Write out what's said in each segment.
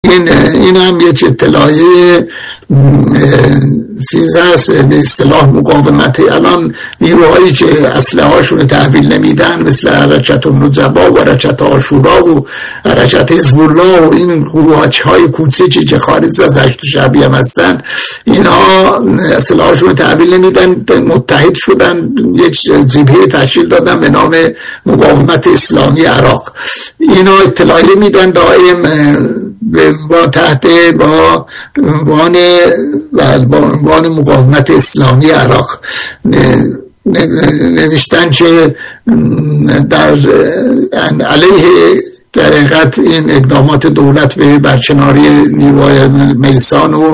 این هم یک اطلاعیه چیز هست به اصطلاح مقاومت. الان نیروهایی که اسلحه هاشون تحویل نمیدن مثل حرکت النجبا و حرکت عاشورا و حرکت حزب الله و این گروه‌های کوچیکی که خارج از هشت شعبی هم هستن، اینها اسلحه هاشون تحویل نمیدن، متحد شدن، یک جبهه تشکیل دادن به نام مقاومت اسلامی عراق. اینا اطلاعیه میدن دائم با تحت با عنوان مقاومت اسلامی عراق نوشتن که در علیه در حقیقت این اقدامات دولت به برکناری نیروهای میسان و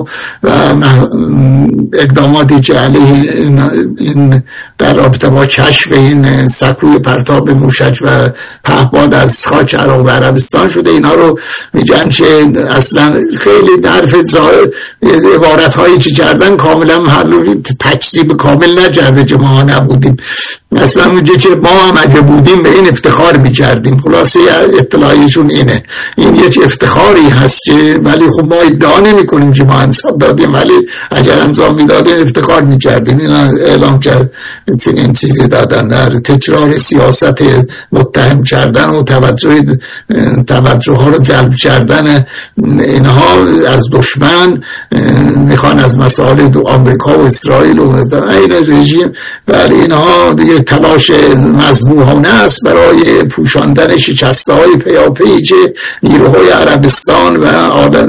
اقداماتی که علیه این در رابطه با کشف این سکوی پرتاب موشک و پهپاد از خاک عراق و عربستان شده، اینا رو میگن که اصلا خیلی حرف عبارت هایی که کردن کاملا تکذیب کامل نکرده که ما نبودیم. اصلا میگه که ما هم اگه بودیم به این افتخار میکردیم. خلاصه اطلاعیشون اینه، این یک افتخاری هست که ولی خب ما ادعا نمی کنیم که ما انصاف دادیم، ولی اگر انصاف میدادیم افتخار میکردیم. این اعلام کرد این چیزی دادن در تکرار سیاست متهم کردن و توجه ها رو جلب کردن اینها از دشمن، میخوان از مسائل آمریکا و اسرائیل و این رژیم، ولی اینها دیگه تلاش مذبوحانه است برای پوشاندن شکسته های پیاپی که نیروهای عربستان و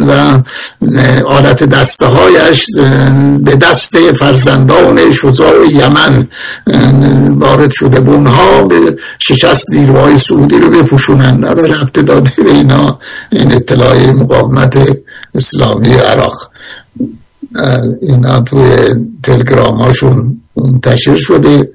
آلت دسته هایش به دست فرزندان شجاع یمن وارد شده، به اونها به شکست نیروهای سعودی رو بپوشونن. ربط داده به اینا این اطلاعی مقاومت اسلامی عراق. اینا توی تلگرام هاشون منتشر شده.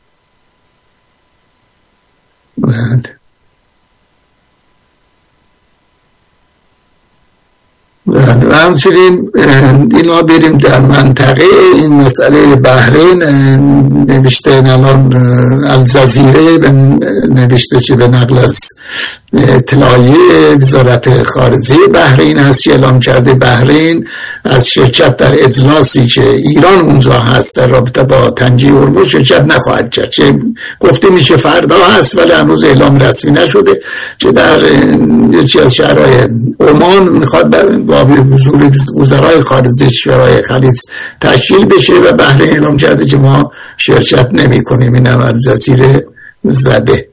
و همچنین اینا بریم در منطقه این مسئله بحرین. نوشته الان الجزیره نوشته که به نقل از اطلاعیه وزارت خارجه بحرین هست که اعلام کرده بحرین از شرکت در اجلاسی که ایران اونجا هست در رابطه با تنگی هرمز شرکت نخواهد کرد، که گفته میشه فردا هست ولی هنوز اعلام رسمی نشده، که در یکی از شهرهای عمان میخواد با حضور وزرای خارجه کشورهای خلیج تشکیل بشه و بحرین اعلام کرده که ما شرکت نمی کنیم. این هم الجزیره زده.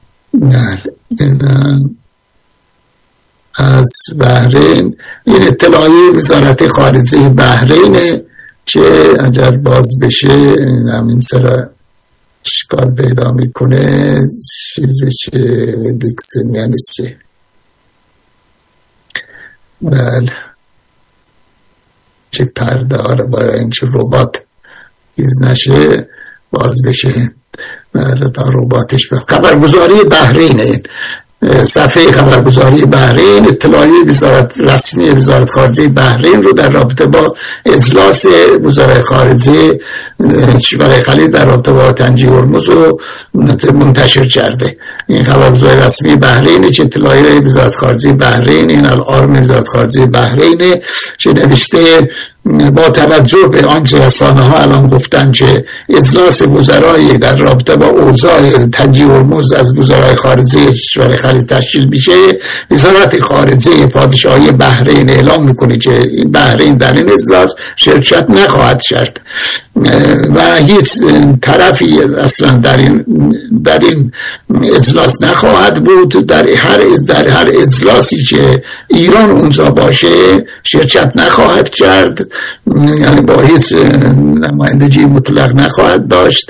از بحرین این اطلاعی وزارت خارجه بحرینه که اگر باز بشه همین سر اشکال پیدا میکنه چیزی که دیکسون یعنی چه. بله چه پرده ها رو برای اینکه ربات ایز نشه باز بشه. بله تا رباتش به خبرگزاری بحرین، صفحه خبرگزاری بحرین اطلاعی رسمی وزارت خارجه بحرین رو در رابطه با اجلاس وزرای خارجه کشورهای خلیج در رابطه با تنگی هرمز رو منتشر کرده. این خبرگزاری رسمی بحرینه که اطلاعی وزارت خارجه بحرین، این الارم وزارت خارجه بحرینه که نوشته با توجه به آنچه رسانه ها الان گفتن که اجلاس وزرای در رابطه با اوضاع تنگی هرمز از وزرای خارجه کشورهای خلیج تشکیل میشه، وزارت خارجه پادشاهی بحرین اعلام میکنه که این بحرین در این اجلاس شرکت نخواهد کرد و هیچ طرفی اصلا در این اجلاس نخواهد بود. در هر اجلاسی که ایران اونجا باشه شرکت نخواهد کرد، یعنی با هیچ نمایندگی مطلق نخواهد داشت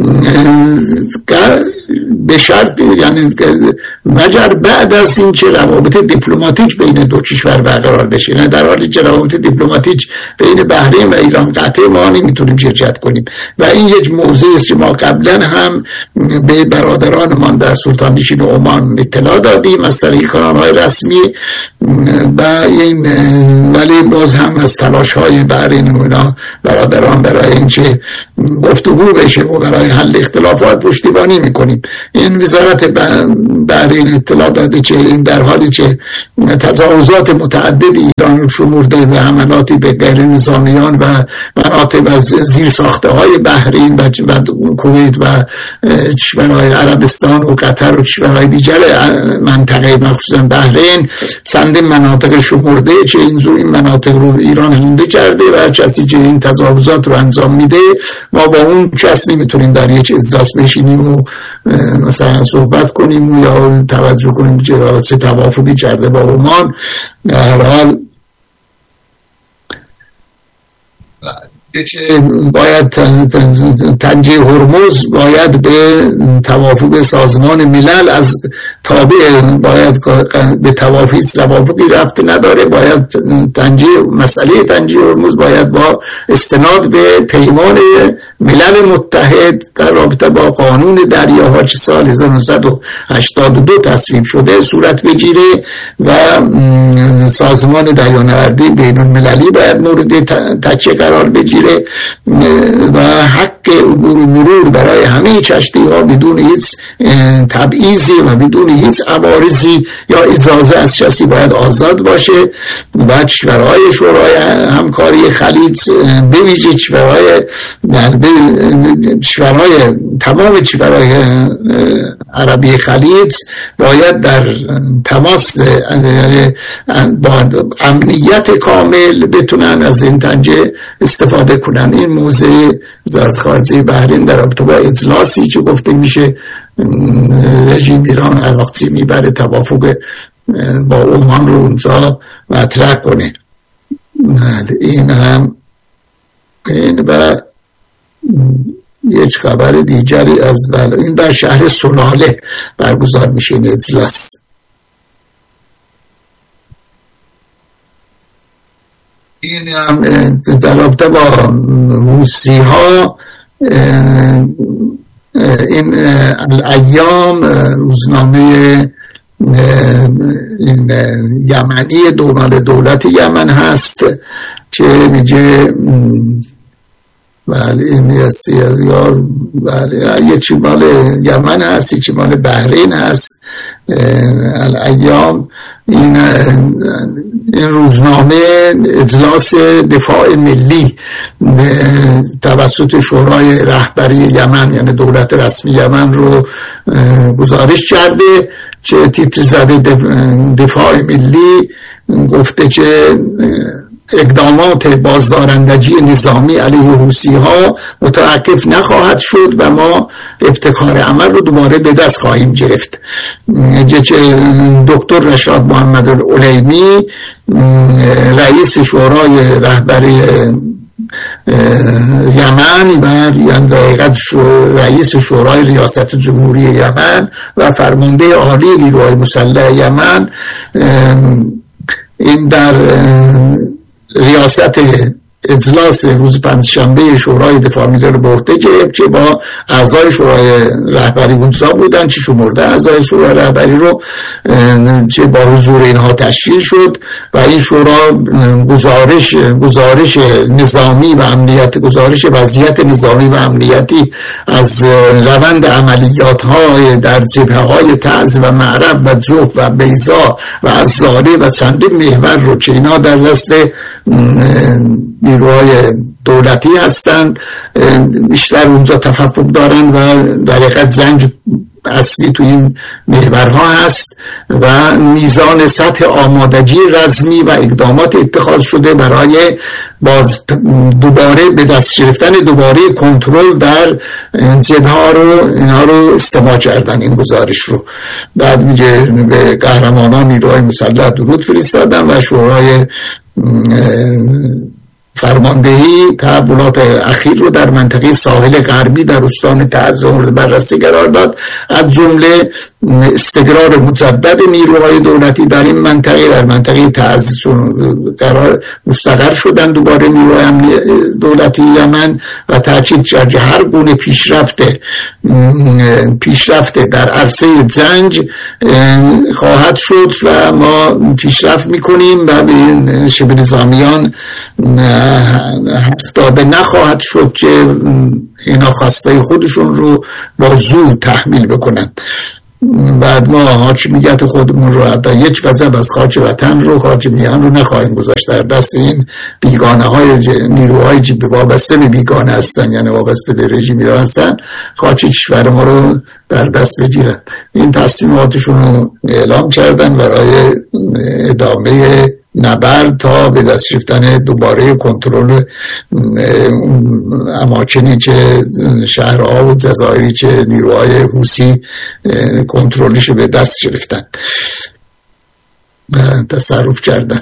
به شرط، یعنی مگر بعد از این که روابط دیپلماتیک بین دو کشور برقرار بشه. یعنی در حالی که روابط دیپلماتیک بین بحرین و ایران قطعه ما نمیتونیم شرکت کنیم و این یک موضوعی است که ما قبلا هم به برادرانمان در سلطان نشین عمان اطلاع دادیم از طریق کانال‌های رسمی و این ولی باز هم از تلاش‌های بحرین و اینا برادران برای اینکه گفتگو بشه و برای حل اختلافات پشتیبانی میکنیم. کنیم. این وزارت بحرین اطلاع داده که این در حالی که تجاوزات متعددی ایران رو شمرده و حملاتی به غیر نظامیان و مناطق و زیر ساخته های بحرین و کویت و کشورهای عربستان و قطر و کشورهای دیگر منطقه مخصوصا بحرین چند مناطق شمرده که این مناطق رو ایران حمله کرده و کسی که این تجاوزات رو انجام میده ما با اون کس نمیتونیم در یک اجلاس بشینیم و مثلا صحبت کنیم یا توجه کنیم که چه توافقی کرده با عمان. در حال باید تنجیه هرمز باید به توافق سازمان ملل از تابع باید به توافقی ربط نداره. باید مسئله تنجیه هرمز باید با استناد به پیمان ملل متحد در رابطه با قانون دریاها که سال 1982 تصویب شده صورت بگیره و سازمان دریانوردی بین المللی باید مورد تکیه قرار بگیره و حق عبور و مرور برای همه کشتی ها بدون هیچ تبعیضی و بدون هیچ عوارضی یا اجازه از کسی باید آزاد باشه و کشورهای شورای همکاری خلیج بویژه تمام کشورهای عربی خلیج باید در تماس با امنیت کامل بتونن از این تنجه استفاده کنن. این موضع وزارت خارجه بحرین در رابطه با اجلاسی که گفته میشه رژیم ایران علاقه میبره توافق با عمان رو اونجا مطرح کنه. این هم این و یک خبر دیگری از این در شهر سلاله برگزار میشه این اجلاس. این هم در رابطه با حوثی ها این الایام روزنامه یمنی دولت یمن هست که میگه بله این یا بله یه چی مال یمن هست یه چی مال بحرین هست. الایام این روزنامه اجلاس دفاع ملی توسط شورای رهبری یمن یعنی دولت رسمی یمن رو گزارش کرده که تیتر زده دفاع ملی گفته که اقدامات بازدارندگی نظامی علیه حوثی ها متوقف نخواهد شد و ما ابتکار عمل رو دوباره به دست خواهیم گرفت. دکتر رشاد محمد العلیمی رئیس شورای رهبری یمن و یعنی دقیقاً رئیس شورای ریاست جمهوری یمن و فرمانده عالی نیروهای مسلح یمن این در ریاست اجلاس روز پنجشنبه شورای دفاع ملی رو به عهده گرفت که با اعضای شورای رهبری اونجا بودن که شمرده اعضای شورای رهبری رو که با حضور اینها تشکیل شد و این شورا گزارش نظامی و امنیت گزارش وضعیت نظامی و امنیتی از روند عملیات های در جبهه های تعز و معرب و جوف و بیضا و عزاله و چندین محور رو که اینا در دست نیروهای دولتی هستند بیشتر اونجا تفوق دارن و در حقیقت زنگ اصلی تو این محورها هست و میزان سطح آمادگی رزمی و اقدامات اتخاذ شده برای دوباره به دست گرفتن دوباره کنترل در جبهه رو اینها رو استماع کردن. این گزارش رو بعد میگه به قهرمانان نیروهای مسلح درود فرستادن و شورای فرماندهی تحولات اخیر رو در منطقه ساحل غربی در استان تعز مورد بررسی قرار داد. از جمله استقرار مجدد نیروهای دولتی در این منطقه، در منطقه تعز قرار مستقر شدن دوباره نیروهای دولتی یمن و تاکید کرد هر گونه پیشرفت در عرصه جنگ خواهد شد و ما پیشرفت میکنیم و به شبه نظامیان داده نخواهد شد که اینا خواسته خودشون رو با زور تحمیل بکنن. بعد ما حاکمیت خودمون رو حتی یک وضع از خاک وطن رو، خاک میهن رو نخواهیم گذاشت در دست این بیگانه های نیروهای وابسته به بیگانه هستن، یعنی وابسته به رژیمی هستن، خاک کشور ما رو در دست بگیرن. این تصمیماتشون رو اعلام کردن برای ادامه نبرد تا به دست گرفتن دوباره کنترل اماکنی که شهرها و جزایری که نیروهای حوثی کنترلش به دست گرفتن و تصرف کردن.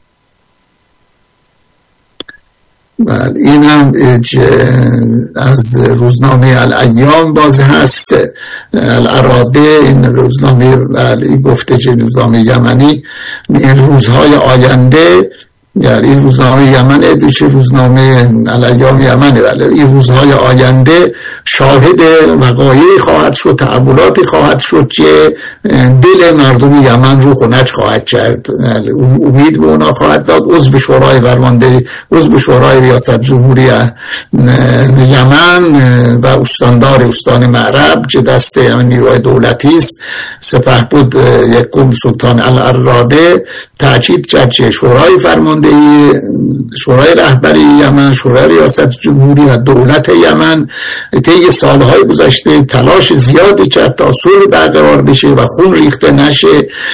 این هم از روزنامه الایام باز هست، الاراده، این روزنامه گفته که روزنامه یمنی این روزهای آینده، یعنی این روزنامه یمن چه روزنامه الایام یمنه، ولی این روزهای آینده شاهد وقایعی خواهد شد، تحولاتی خواهد شد که دل مردم یمن رو خنک خواهد کرد. امید به اونا خواهد داد. عضو شورای فرمانده، عضو شورای ریاست جمهوری یمن و استاندار استان معرب که دست نیروهای دولتی است، سپهبد یکم سلطان الاراده تاکید کرد که شورای فرمانده، شورای رهبری یمن، شورای ریاست جمهوری و دولت یمن طی سالهای گذشته تلاش زیادی کرد تا صلح برقرار بشه و خون ریخته نشه،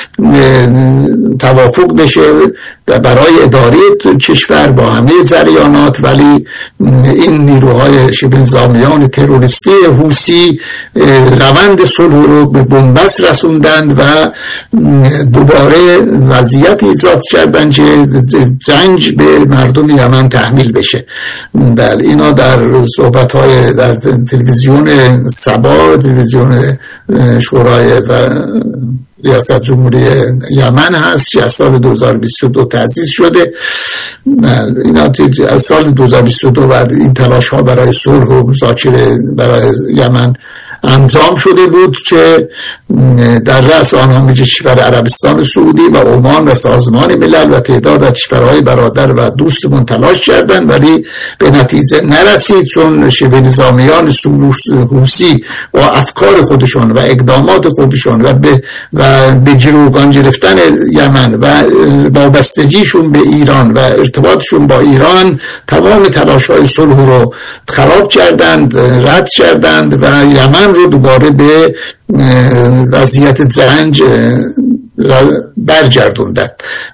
توافق بشه برای اداره کشور با همه جریانات، ولی این نیروهای شبه نظامیان تروریستی حوثی روند صلح رو به بنبست رسوندند و دوباره وضعیت ایجاد کردند که جنگ به مردم یمن تحمیل بشه. بله، اینا در صحبت‌های در تلویزیون سبا، تلویزیون شورای و ریاست جمهوری یمن هست که از سال 2022 تأسیس شده. اینا از سال 2022 بعد این تلاش ها برای صلح و مذاکره برای یمن انجام شده بود که در رأس آنها میشه کشور عربستان سعودی و عمان و سازمان ملل و تعداد از کشورهای برادر و دوستمون تلاش کردن، ولی به نتیجه نرسید، چون شبه نظامیان حوثی با افکار خودشون و اقدامات خودشون و به گروگان گرفتن یمن و وابستگیشون به ایران و ارتباطشون با ایران تمام تلاش‌های صلح رو خراب کردند، رد کردند و یمن رو دوباره به وضعیت جنگ برگردوندند.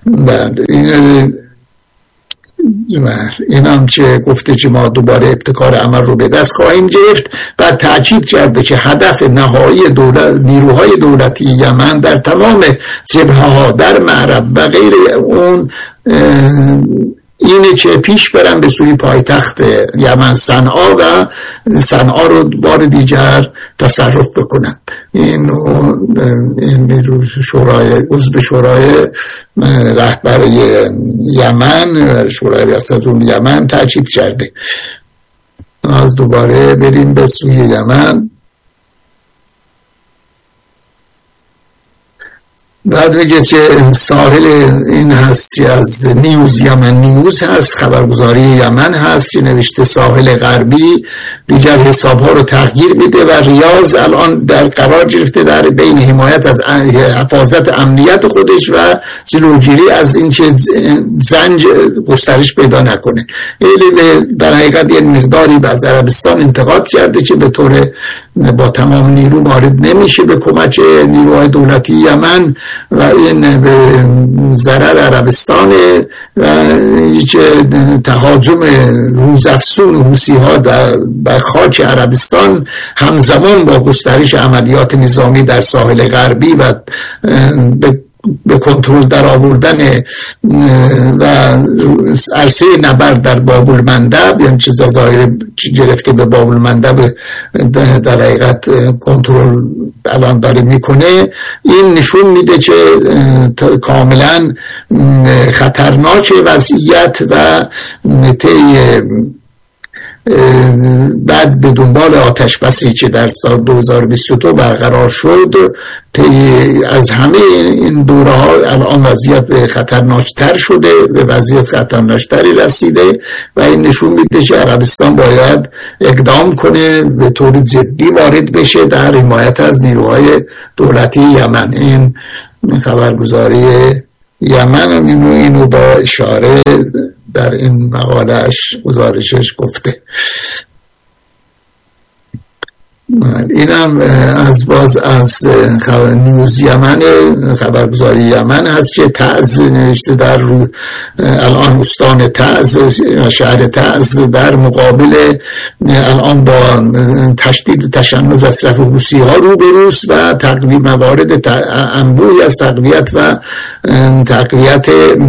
این هم که گفته که ما دوباره ابتکار عمل رو به دست خواهیم گرفت و تأکید کرده که هدف نهایی نیروهای دولتی یمن در تمام جبهه‌ها در معرب و غیر اون اینه که پیش برن به سوی پایتخت یمن صنعا و صنعا رو بار دیگر تصرف بکنن. این شورای عضو شورای رهبری یمن، شورای ریاست جمهوری یمن تاکید کرده. از دوباره بریم به سوی یمن. بعد میگه که ساحل این هست که از نیوز یمن نیوز هست، خبرگزاری یمن هست که نوشته ساحل غربی دیگر حسابها رو تغییر میده و ریاض الان در قرار گرفته در بین حمایت از حفاظت امنیت خودش و جلوگیری از این که زنج گسترش پیدا نکنه. در حقیقت یه مقداری از عربستان انتقاد کرده که به طور با تمام نیرو وارد نمیشه به کمک نیروهای دولتی یمن و این به ضرر عربستانه و هیچ تهاجم روزافزون حوثی‌ها در خاک عربستان همزمان با گسترش عملیات نظامی در ساحل غربی و به به کنترل در آوردن و عرصه نبرد در باب المندب، یعنی چه جزایر گرفته به باب المندب در حقیقت کنترل الان داره میکنه، این نشون میده که کاملا خطرناک وضعیت و بعد به دنبال آتش بسی که در سال 2022 برقرار شد، از همه این دوره ها الان وضعیت به خطرناکتر شده، به وضعیت خطرناکتری رسیده و این نشون میده که عربستان باید اقدام کنه، به طور جدی وارد بشه در حمایت از نیروهای دولتی یمن. این خبرگزاری یمن اینو با اشاره در این مقالهش گزارشش گفته. اینم از نیوز یمن، خبرگزاری یمن هست که تعز نوشته در الان استان تعز، شهر تعز در مقابل الان با تشدید تشنج از طرف حوثی ها روبروست و تقویت موارد انبوهی از تقویت و تقویت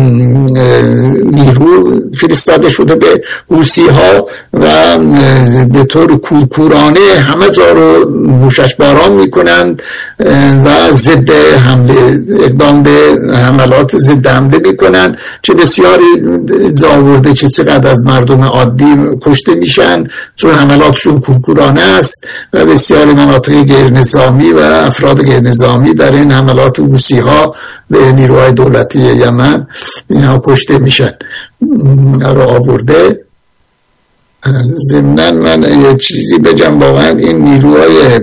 نیرو فرستاده شده به حوثی ها و به طور کورکورانه همه جا رو موشش باران میکنند و ضد حمله، اقدام به حملات ضد حمله میکنند، چه بسیاری زاورده چه چقدر از مردم عادی کشته میشن چون حملاتشون کورکورانه است و بسیاری مناطق غیر نظامی و افراد غیر نظامی در این حملات حوثی ها به نیروهای دولتی یمن اینها کشته میشن رو آورده. ضمناً من یه چیزی بگم، واقعا این نیروهای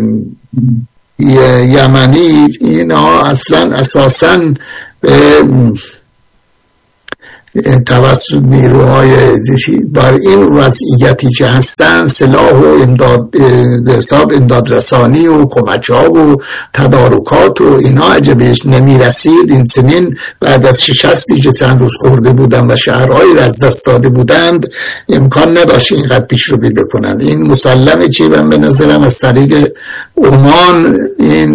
یمنی اینا اصلا اساساً به توسط نیروهای بر این وضعیتی که هستن سلاح و امداد رسانی و کمک‌ها و تدارکات و اینا اگه بهش نمیرسید، این سنین بعد از شکستی که چند روز خورده بودن و شهرهایی را از دست داده بودند امکان نداشت اینقدر پیشروی بکنند. این مسلمه چی من به نظرم از طریق عمان این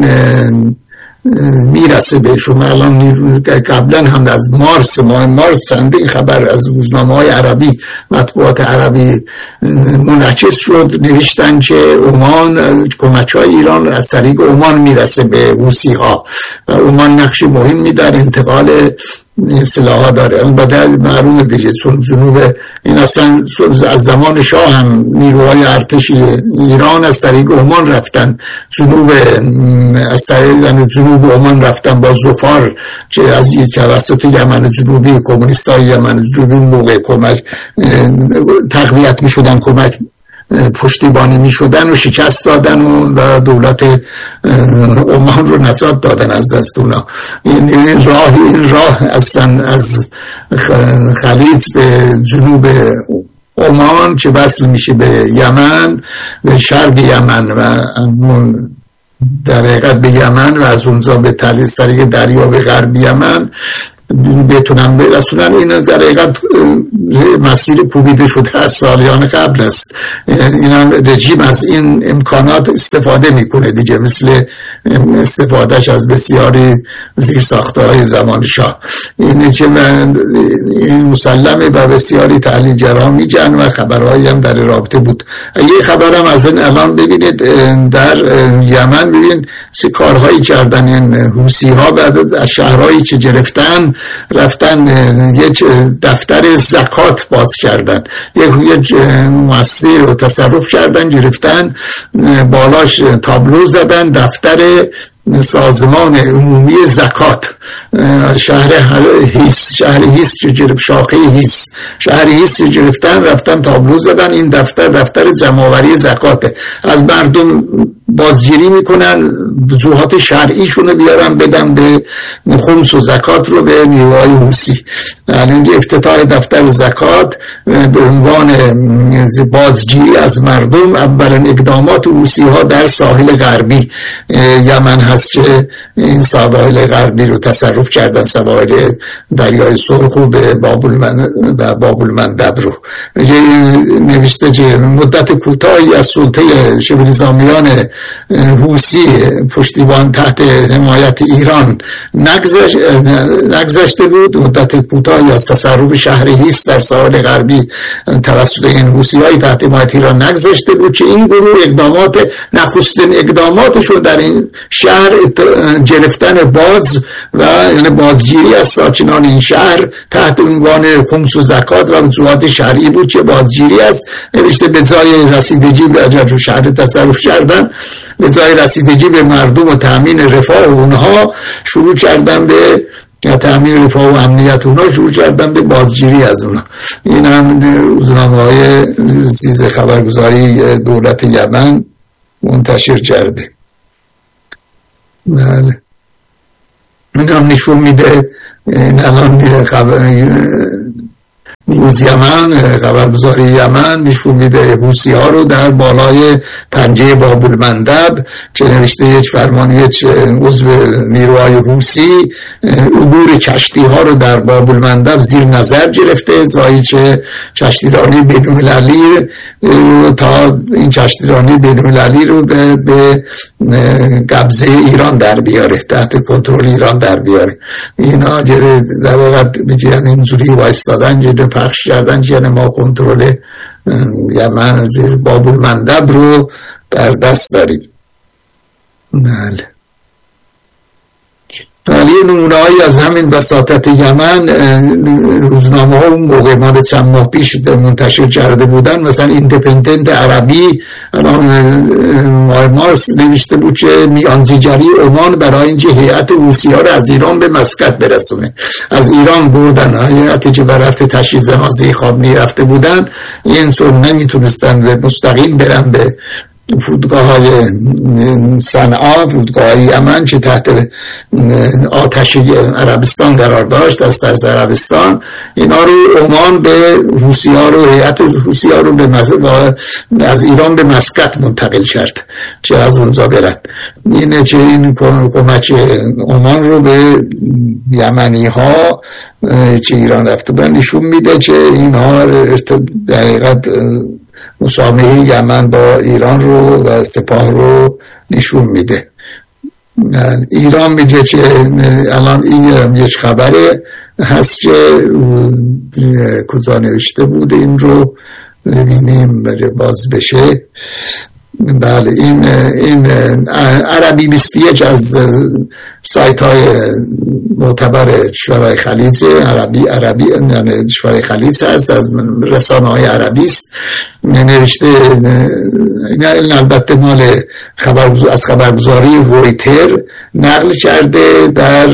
میرسه بهشون. الان قبلا هم از ماه مارس چندین خبر از روزنامه‌های عربی، مطبوعات عربی منعکس شد، نوشتن که عمان کمک‌های ایران از طریق عمان میرسه به حوثی‌ها و عمان نقش مهمی در انتقال سلاح داره. اون بدل معلومه دیگه چون جنوب این اصلا از زمان شاه هم نیروهای ارتشی ایران از طریق عمان رفتن جنوب، از طریق جنوب عمان رفتن با ظفار که از توسط یمن جنوبی کمونیستای یمن جنوبی موقع کمک تقویت می شدن، کمک پشتیبانی می شدن و شکست دادن و دولت عمان رو نجات دادن از دست اونا. این راه اصلا از خلیج به جنوب عمان که وصل میشه به یمن، به شرق یمن و در حقیقت به یمن و از اونجا به طریق دریا به غرب یمن بتونن برسونن. این در حقیقت مسیر کوبیده شده از سالیان قبل است. این هم رژیم از این امکانات استفاده میکنه دیگه، مثل استفادهش از بسیاری زیرساخته‌های زمان شاه. اینه که این مسلمه و بسیاری تحلیلگران میگن و خبرهایی هم در رابطه بود. یه خبرم از این الان ببینید در یمن، ببین چه کارهایی کردن این حوثی ها بعد از شهرهایی که گرفتن رفتن یک دفتر زکات باز کردن، یک مؤسسه رو تصرف کردن، گرفتن بالاش تابلو زدن دفتر سازمان عمومی زکات شهر هیس که گرفت، شاخه هیس شهر هیس گرفتن، رفتن تابلو زدن این دفتر جمع‌آوری زکاته. از مردم بازگیری میکنن، وجوهات شرعیشون رو بیارن بدن به خمس و زکات رو به نیروهای حوثی. یعنی افتتاح دفتر زکات به عنوان بازگیری از مردم اولین اقدامات حوثی ها در ساحل غربی یمن هست که این ساحل غربی رو تصرف کردن سواحل دریای سرخ و به باب المندب رو. نوشته که مدت کوتاهی از سلطه شبه نظامیان حوثی پشتیبان تحت حمایت ایران نگذشته بود. مدت کوتاهی از تصرف شهر هیس در ساحل غربی توسط این حوثی‌های تحت حمایت ایران نگذشته بود که این گروه نخستین اقداماتشون در این شهر گرفتن باز و یعنی بازگیری از ساکنان این شهر تحت عنوان خمس و زکات و وجوهات شرعی بود که بازگیری از نوشته به جای رسیدگی به شهر تصرف کردن، به جای رسیدگی به مردم و تأمین رفاه اونها شروع کردن به تأمین رفاه و امنیت اونها شروع کردن به بازگیری از اونها. این هم روزنامه‌های خبرگزاری دولت یمن منتشر کرده. بله این هم نشون میده این الان نیوز یمن، خبرگزاری یمن نشون میده حوثی ها رو در بالای پنجه باب المندب که نوشته یک عضو نیروهای حوثی عبور کشتی ها رو در باب المندب زیر نظر گرفته، جایی که کشتیرانی بین‌المللی تا این کشتیرانی بین‌المللی رو به قبضه ایران در بیاره، تحت کنترل ایران در بیاره. اینا در واقع میگن اینجوری وایستادن پخش کردن که ما کنترل یمن باب المندب رو در دست داریم. بله ولی نمونه‌هایی از همین وساطت یمن روزنامه ها اون موقع مال چند ماه پیش منتشر کرده بودن. مثلا ایندیپندنت عربی ماه مارس نوشته بود که میانجیگری عمان برای اینکه هیئت حوثی ها رو از ایران به مسقط برسونه، از ایران بردن هیئتی که بر رفت تشییع جنازه خامنه‌ای رفته بودن، این سر نمیتونستن به مستقیم برن به فرودگاه های صنعا، فرودگاه های یمن که تحت آتش عربستان قرار داشت، از طرز عربستان. اینا رو عمان به حوثی ها رو، هیئت حوثی ها رو از ایران به مسقط منتقل کرد که از اونجا برن. اینه که این کمک عمان رو به یمنی ها که ایران رفته بودن نشون میده که اینها در حقیقت مسامحه یمن با ایران رو و سپاه رو نشون میده. ایران میگه که الان این یک خبره هست که کجا نوشته بود، این رو ببینیم باز بشه. بله این عربی 21 از سایت های معتبر کشورهای خلیج، عربی یعنی کشورهای خلیج هست، از رسانه های عربی است. نوشته این البته مال از خبرگزاری رویتر نقل کرده در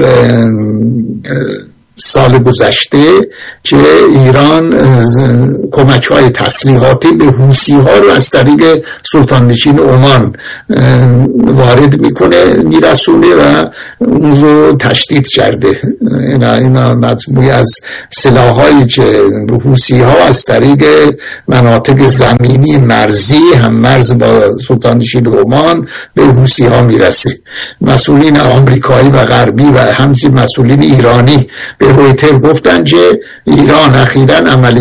سال گذشته که ایران کمک‌های تسلیحاتی به حوثی‌ها رو از طریق سلطان نشین عمان وارد میرسونه و اون رو تشدید کرده. اینا مجموعی از سلاح‌هایی که به حوثی‌ها از طریق مناطق زمینی مرزی هم مرز با سلطان نشین عمان به حوثی‌ها میرسه. مسئولین آمریکایی و غربی و همچنین مسئولین ایرانی به رویتر گفتن که ایران اخیراً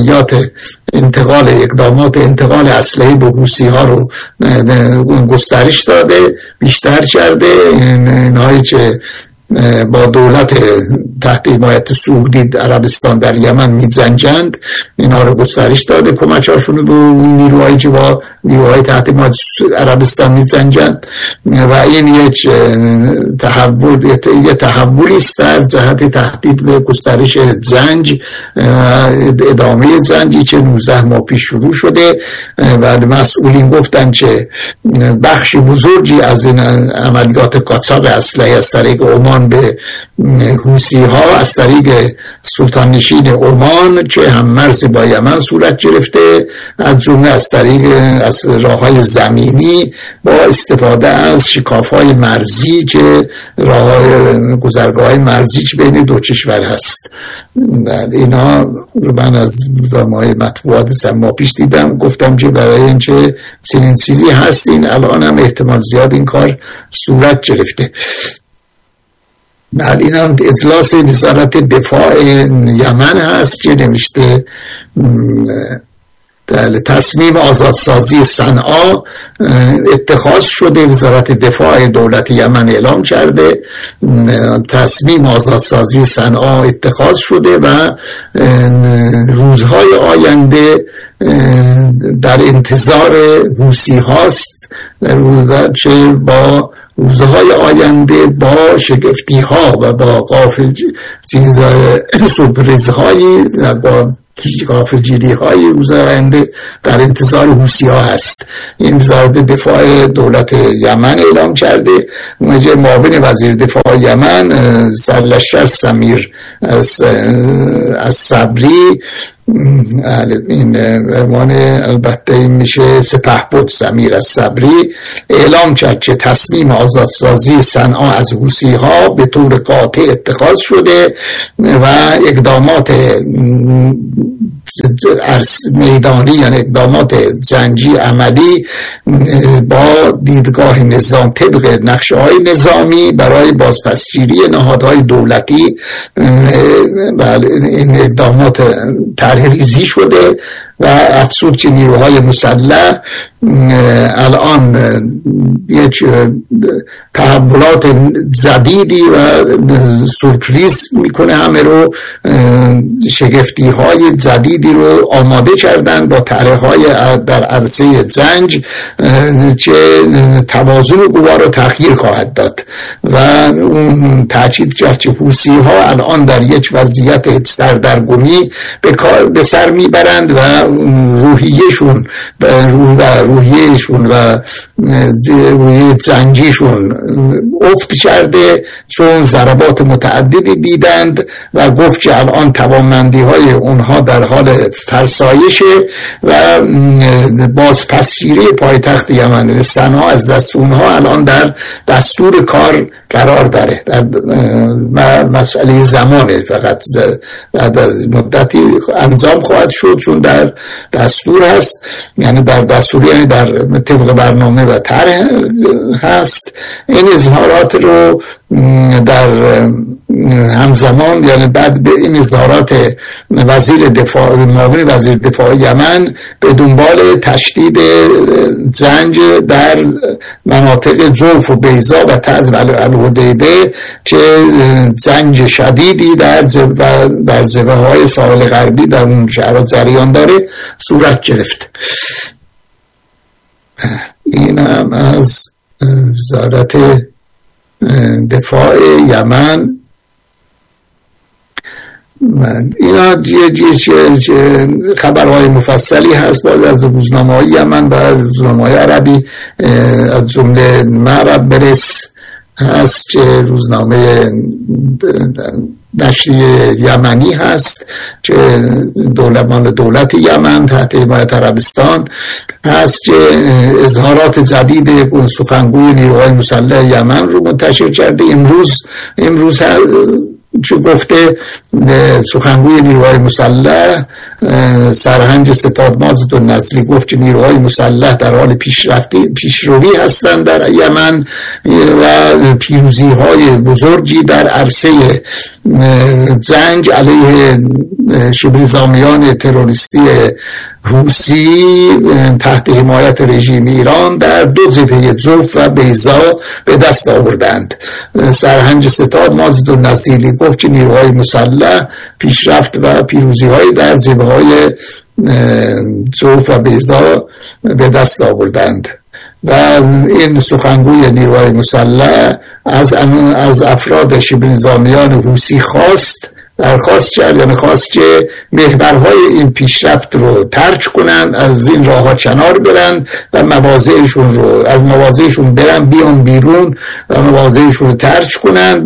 اقدامات انتقال اسلحه به حوثی‌ها رو گسترش داده، بیشتر کرده. اینهایی که با دولت تحت حمایت سعودی عربستان در یمن می‌جنگند، اینا رو گسترش داده، کمک‌هاشون به نیروهایی که با نیروهای تحت حمایت عربستان می‌جنگند و این یک تحولی است در جهت تهدید به گسترش جنگ، ادامه جنگی که 19 ماه پیش شروع شده و مسئولین گفتن که بخش بزرگی از این عملیات قاچاق اسلحه از طریق عمان به حوثی‌ها از طریق سلطان نشین عمان که هم مرز با یمن صورت گرفته، از جمله از طریق از راه‌های زمینی با استفاده از شکاف‌های مرزی که راه‌های گذرگاه‌های مرزی که بین دو کشور هست. اینا من از روزنامه‌های مطبوعات سما پیش دیدم، گفتم که برای اینکه چنین چیزی هست، این الان هم احتمال زیاد این کار صورت گرفته. بله، این هم اجلاس وزارت دفاع یمن هست که نوشته تصمیم آزادسازی صنعا اتخاذ شده. وزارت دفاع دولت یمن اعلام کرده تصمیم آزادسازی صنعا اتخاذ شده و روزهای آینده در انتظار حوثی هاست، چه با روزهای آینده با شگفتی ها و با سورپریز هایی، با غافلگیری های روز آینده در انتظار حوثی ها هست. این وزارت دفاع دولت یمن اعلام کرده. معاون وزیر دفاع یمن سرلشکر سمیر از صبری، این عنوان البته این میشه سپهبد سمیر از صبری، اعلام کرد که تصمیم آزادسازی صنعا از حوثی ها به طور قاطع اتخاذ شده و اقدامات میدانی یعنی اقدامات جنگی عملی با دیدگاه نظام طبق نقشه های نظامی برای بازپسگیری نهادهای دولتی، این اقدامات طرح‌ریزی شده و افزود که نیروهای مسلح الان یک تحولات جدیدی و سورپریز میکنه، همه رو شگفتی های جدیدی رو آماده کردن با طرح‌های در عرصه جنگ که توازن قوا رو تغییر خواهد داد و اون تاکید کرد که حوثی ها الان در یک وضعیت سردرگمی به سر میبرند و روحیهشون و روحیه جنگیشون افت کرده، چون ضربات متعددی دیدند و گفت که الان توانمندی های اونها در حال فرسایشه و بازپسگیری پایتخت یمن صنعا از دست اونها الان در دستور کار قرار داره. در مسئله زمانه، فقط بعد از مدتی انجام خواهد شد چون در دستور هست، یعنی در دستور یعنی در طبق برنامه و طرح هست. این اظهارات رو در همزمان، یعنی بعد به این اظهارات وزیر دفاع معاون وزیر دفاع یمن به دنبال تشدید جنگ در مناطق جوف و بیضا و تعز و الحدیده که جنگ شدیدی در جبهه های ساحل غربی در اون شهرها جریان داره صورت گرفت. این هم از وزارت دفاع یمن. اینا خبرهای مفصلی هست باز از روزنامه های یمن و روزنامه های عربی، از جمله معرب برس هست که روزنامه نشریه یمنی هست که دولت یمن تحت حمایت عربستان هست که اظهارات جدید سخنگوی نیروهای مسلح یمن رو منتشر کرده. امروز چون گفته سخنگوی نیروهای مسلح سرهنگ ستاد مازد النصری گفت که نیروهای مسلح در حال پیشروی هستند در یمن و پیروزی های بزرگی در عرصه جنگ علیه شبه‌نظامیان تروریستی حوثی تحت حمایت رژیم ایران در دو جبهه جوف و بیضا به دست آوردند. سرهنگ ستاد مازد النصری گفت که نیروهای مسلح پیشرفت و پیروزی های در جبهه های جوف و بیضا به دست آوردند و این سخنگوی نیروهای مسلح از افراد شبه‌نظامیان حوثی درخواست کرد، یعنی خواست که محورهای این پیشرفت رو ترک کنند، از این راه ها کنار برند و مواضعشون برن بیان بیرون و مواضعشون رو ترک کنند،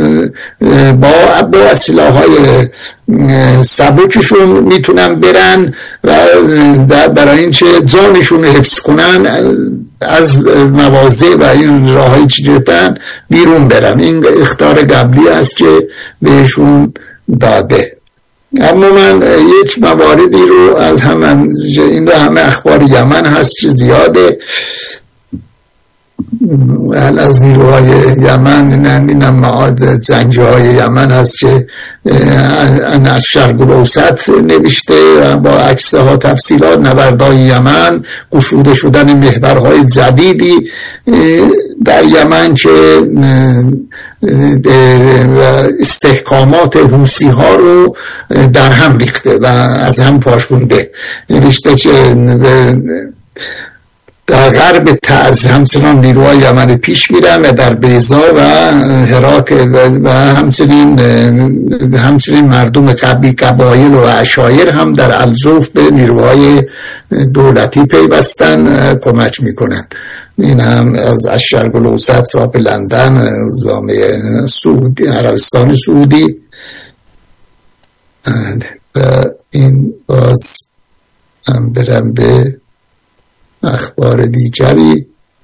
با سلاح‌های سبکشون میتونن برن و برای این که جانشون رو حفظ کنن از مواضع و این راهایی که گرفتن بیرون برن. این اخطار قبلی است که بهشون داده. اما من یک مواردی رو از همه اخبار یمن هست که زیاده. از نیروهای یمن نمیدونم معاد زنجه های یمن هست که از شرق الاوسط نوشته و با عکسه ها تفصیلات نبردهای یمن، گشوده شدن محورهای جدیدی در یمن که استحکامات حوثی ها رو در هم ریخته و از هم پاشونده. نوشته که در غرب تعز همچنان نیروهای یمن پیش میرن و در بیضا و هرات و همچنین مردم قبایل و عشایر هم در الجوف به نیروهای دولتی پیوستن کمک میکنن. این هم از شرق الاوسط صاحب لندن، روزنامه سعودی، عربستان سعودی. و این باز هم برم به اخبار دیگری.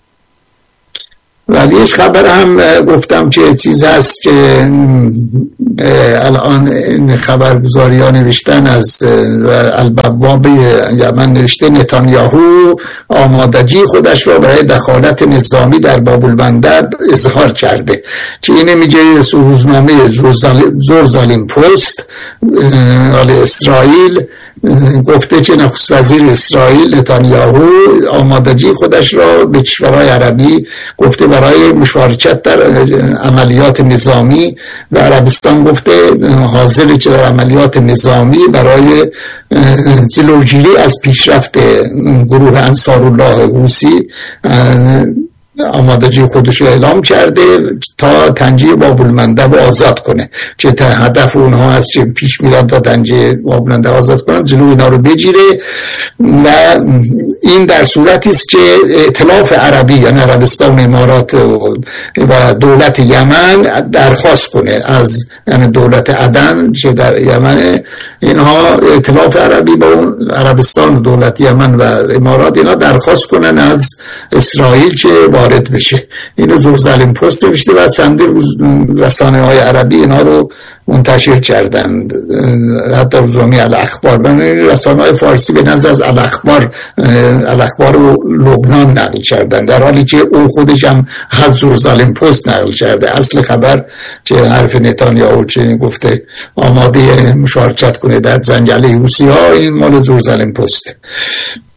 ولی ایش خبر هم گفتم که چیز هست که الان این خبرگزاری ها نوشتن از البواب یمن نوشته نتانیاهو آمادگی خودش را برای دخالت نظامی در باب المندب اظهار کرده، که اینه میگه روزنامه جروزالم پست اسرائیل گفته که نخست وزیر اسرائیل نتانیاهو آمادگی خودش را به کشورهای عربی گفته برای مشارکت در عملیات نظامی و عربستان گفته حاضره که در عملیات نظامی برای جلوگیری از پیشرفت گروه انصارالله حوثی آمادگی خودش رو اعلام کرده تا تنجیه باب المندب آزاد کنه، که هدف اونها هست که پیش میرن تا تنجیه باب المندب آزاد کنن، جلو اینا رو بگیره. و این در صورتی است که ائتلاف عربی یعنی عربستان، امارات و دولت یمن درخواست کنه از یعنی دولت عدن که در یمن، اینها ائتلاف عربی با عربستان، دولت یمن و امارات، اینا درخواست کنن از اسرائیل که وارد بشه. اینو جروزالم پست نوشته و چندین رسانه های عربی اینا رو منتشر کردند، حتی روزنامه الاخبار. رسانه های فارسی به نظر از الاخبار رو لبنان نقل کردند، در حالی که اون خودش هم از جروزالم پست نقل کرده. اصل خبر که حرف نتانیاهو که گفته آماده مشارکت کنه در جنگل حوثی ها، این مال جروزالم پسته.